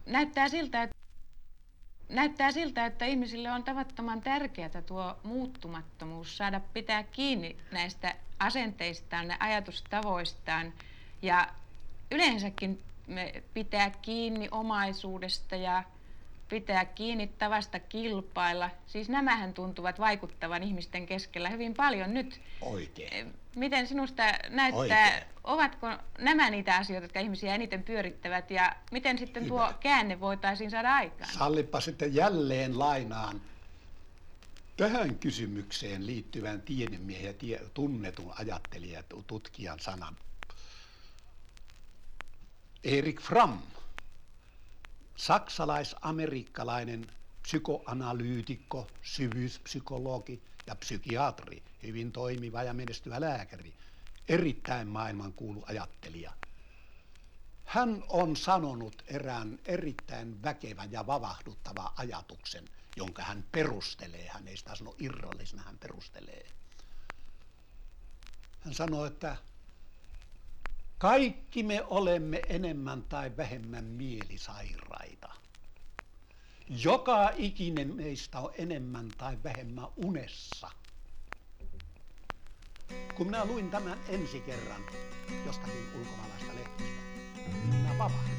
Näyttää siltä, että ihmisille on tavattoman tärkeää tuo muuttumattomuus, saada pitää kiinni näistä asenteistaan ja ajatustavoistaan ja yleensäkin pitää kiinni omaisuudesta ja pitää kiinni tavasta kilpailla. Siis nämähän tuntuvat vaikuttavan ihmisten keskellä hyvin paljon nyt. Oikein. Miten sinusta näyttää, ovatko nämä niitä asioita, jotka ihmisiä eniten pyörittävät ja miten sitten tuo käänne voitaisiin saada aikaan? Sallipa sitten jälleen lainaan tähän kysymykseen liittyvän tiedemiehen ja tunnetun ajattelijan tutkijan sanan. Erik Fromm, saksalais-amerikkalainen psykoanalyytikko, syvyyspsykologi ja psykiatri, hyvin toimiva ja menestyvä lääkäri, erittäin maailmankuulu ajattelija. Hän on sanonut erään erittäin väkevän ja vavahduttavan ajatuksen, jonka hän perustelee. Hän ei sitä sano irrallisena, hän perustelee. Hän sanoo, että kaikki me olemme enemmän tai vähemmän mielisairaita. Joka ikinen meistä on enemmän tai vähemmän unessa. Kun minä luin tämän ensi kerran jostakin ulkomaalaista lehdestä, minä vavahdin.